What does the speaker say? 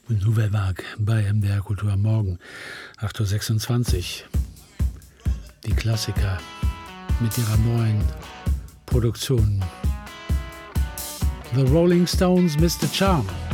Nouvelle Vague bei MDR Kultur am Morgen, 8.26 Uhr. Die Klassiker mit ihrer neuen Produktion. The Rolling Stones, Mr. Charm.